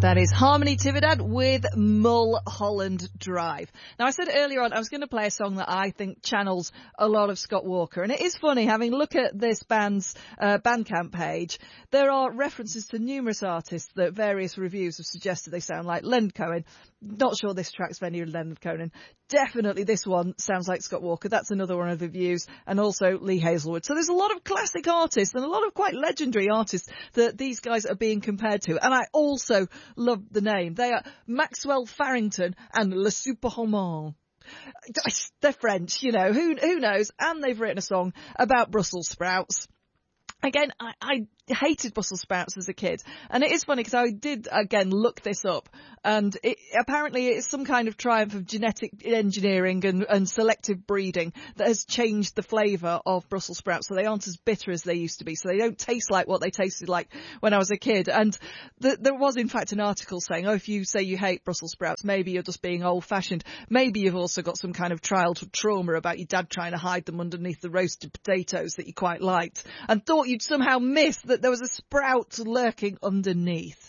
That is Harmony Tividad with Mulholland Drive. Now, I said earlier on I was going to play a song that I think channels a lot of Scott Walker. And it is funny, having a look at this band's Bandcamp page, there are references to numerous artists that various reviews have suggested they sound like. Leonard Cohen. Not sure this track's of any Leonard Cohen. Definitely this one sounds like Scott Walker. That's another one of the reviews. And also Lee Hazelwood. So there's a lot of classic artists and a lot of quite legendary artists that these guys are being compared to. And I also love the name. They are Maxwell Farrington and Le Superhoman. They're French, you know, who knows? And they've written a song about Brussels sprouts. Again, I hated Brussels sprouts as a kid. And it is funny because I did, again, look this up. And apparently it's some kind of triumph of genetic engineering and selective breeding that has changed the flavour of Brussels sprouts. So they aren't as bitter as they used to be. So they don't taste like what they tasted like when I was a kid. And there was, in fact, an article saying, oh, if you say you hate Brussels sprouts, maybe you're just being old-fashioned. Maybe you've also got some kind of childhood trauma about your dad trying to hide them underneath the roasted potatoes that you quite liked and thought you'd somehow miss that there was a sprout lurking underneath.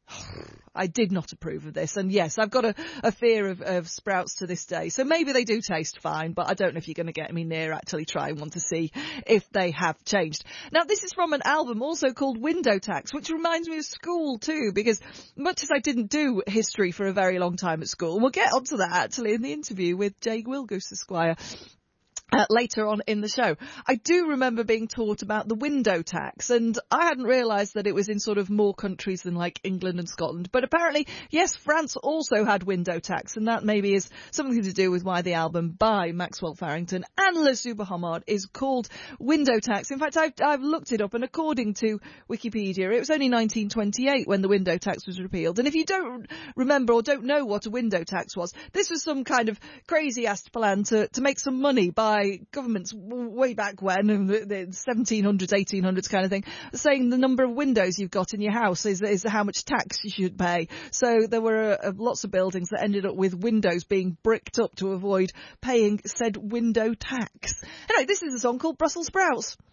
I did not approve of this. And yes, I've got a fear of sprouts to this day. So maybe they do taste fine, but I don't know if you're going to get me near actually trying one to see if they have changed. Now, this is from an album also called Window Tax, which reminds me of school too, because much as I didn't do history for a very long time at school, we'll get onto that actually in the interview with Jay Wilgoose Esquire. Later on in the show. I do remember being taught about the window tax, and I hadn't realised that it was in sort of more countries than like England and Scotland. But apparently, yes, France also had window tax, and that maybe is something to do with why the album by Maxwell Farrington and Le Superhoman is called Window Tax. In fact, I've looked it up, and according to Wikipedia, it was only 1928 when the window tax was repealed. And if you don't remember or don't know what a window tax was, this was some kind of crazy-ass plan to make some money by governments way back when, the 1700s, 1800s kind of thing, saying the number of windows you've got in your house is how much tax you should pay. So there were lots of buildings that ended up with windows being bricked up to avoid paying said window tax. Anyway, this is a song called Brussels Sprouts.